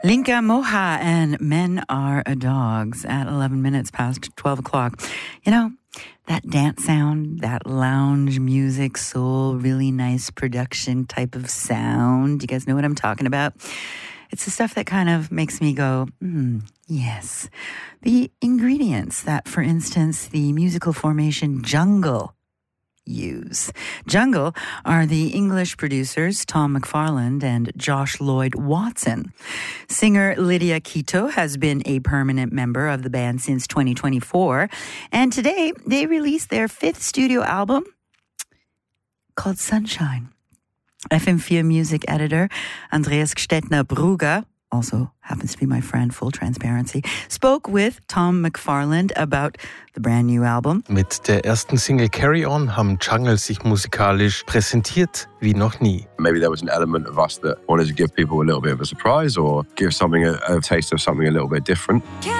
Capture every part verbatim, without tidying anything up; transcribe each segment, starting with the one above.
Linka Moha and Men Are Dogs at eleven minutes past twelve o'clock. You know, that dance sound, that lounge music, soul, really nice production type of sound. You guys know what I'm talking about? It's the stuff that kind of makes me go, hmm, yes. The ingredients that, for instance, the musical formation Jungle use. Jungle are the English producers Tom McFarland and Josh Lloyd Watson. Singer Lydia Quito has been a permanent member of the band since twenty twenty-four, and today they released their fifth studio album called Sunshine. F M four music editor Andreas Gstettner-Brugger, also happens to be my friend, full transparency, spoke with Tom McFarland about the brand new album. Mit der ersten Single Carry On haben Jungle sich musikalisch präsentiert wie noch nie. Maybe there was an element of us that wanted to give people a little bit of a surprise or give something a, a taste of something a little bit different.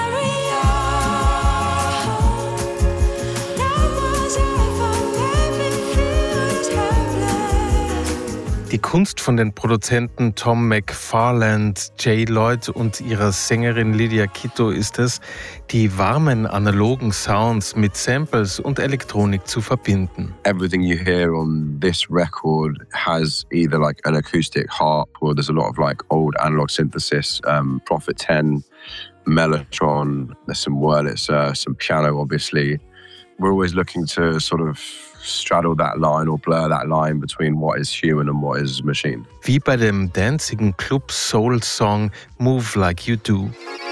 Die Kunst von den Produzenten Tom McFarland, Jay Lloyd und ihrer Sängerin Lydia Quito ist es, die warmen analogen Sounds mit Samples und Elektronik zu verbinden. Everything you hear on this record has either like an acoustic harp or there's a lot of like old analog synthesis, um, Prophet ten, Mellotron, there's some Wurlitzer, some piano obviously. We're always looking to sort of straddle that line or blur that line between what is human and what is machine. Wie bei dem dancigen Club-Soul-Song Move Like You Do.